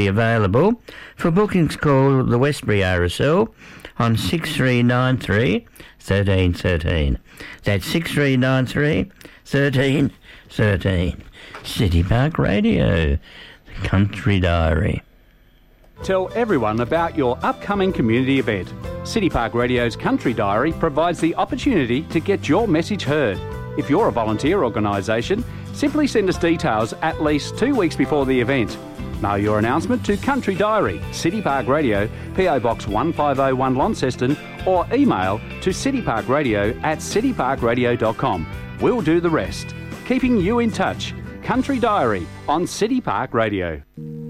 Available. For bookings, call the Westbury RSL on 6393 1313. That's 6393 1313. City Park Radio, the Country Diary. Tell everyone about your upcoming community event. City Park Radio's Country Diary provides the opportunity to get your message heard. If you're a volunteer organisation, simply send us details at least 2 weeks before the event. Mail your announcement to Country Diary, City Park Radio, PO Box 1501 Launceston, or email to cityparkradio@cityparkradio.com. We'll do the rest. Keeping you in touch. Country Diary on City Park Radio.